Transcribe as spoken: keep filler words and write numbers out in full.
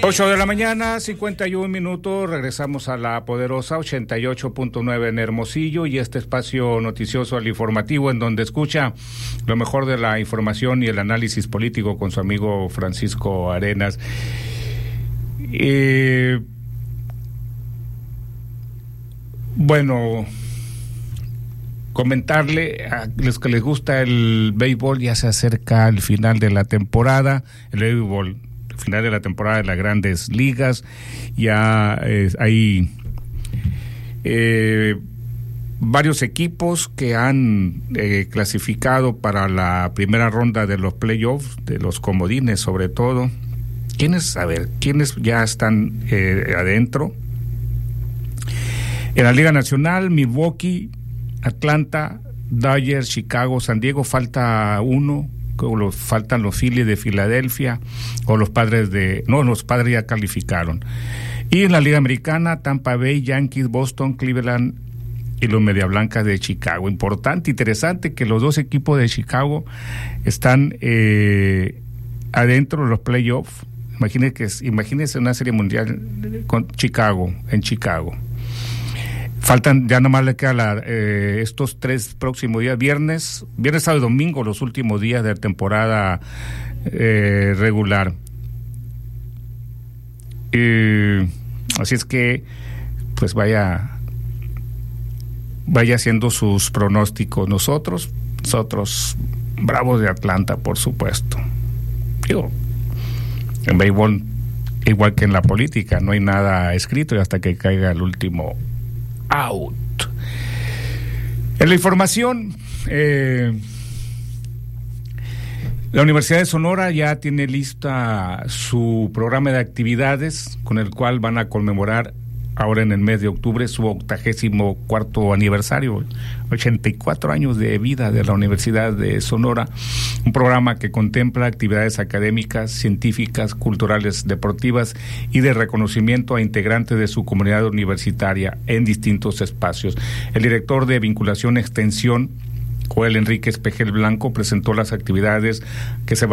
ocho de la mañana, cincuenta y un minutos, regresamos a la poderosa ochenta y ocho punto nueve en Hermosillo y este espacio noticioso al informativo en donde escucha lo mejor de la información y el análisis político con su amigo Francisco Arenas. Eh, bueno, comentarle a los que les gusta el béisbol, ya se acerca el final de la temporada, el béisbol final de la temporada de las Grandes Ligas. Ya eh, hay eh, varios equipos que han eh, clasificado para la primera ronda de los playoffs, de los comodines sobre todo. ¿Quiénes, a ver, quiénes ya están eh, adentro? En la Liga Nacional, Milwaukee, Atlanta, Dodgers, Chicago, San Diego, falta uno. Los, faltan los Phillies de Filadelfia o los Padres de... No, los Padres ya calificaron. Y en la Liga Americana, Tampa Bay, Yankees, Boston, Cleveland y los Media Blancas de Chicago. Importante, interesante que los dos equipos de Chicago están eh, adentro de los playoffs. Imagínense, que, imagínense una serie mundial con Chicago, en Chicago. Faltan, ya nomás le queda la, eh, estos tres próximos días, viernes, viernes, sábado y domingo, los últimos días de la temporada eh, regular. Eh, así es que, pues vaya, vaya haciendo sus pronósticos. Nosotros, nosotros, Bravos de Atlanta, por supuesto. Digo, en béisbol, igual que en la política, no hay nada escrito y hasta que caiga el último out. En la información, eh, la Universidad de Sonora ya tiene lista su programa de actividades con el cual van a conmemorar ahora en el mes de octubre su octagésimo cuarto aniversario, ochenta y cuatro años de vida de la Universidad de Sonora, un programa que contempla actividades académicas, científicas, culturales, deportivas y de reconocimiento a integrantes de su comunidad universitaria en distintos espacios. El director de Vinculación y Extensión, Joel Enrique Espejel Blanco, presentó las actividades que se